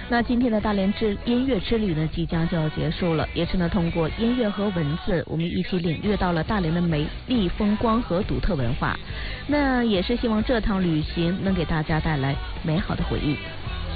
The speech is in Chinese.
那今天的大连音乐之旅呢，即将就要结束了，也是呢通过音乐和文字，我们一起领略到了大连的美丽风光和独特文化。那也是希望这趟旅行能给大家带来美好的回忆。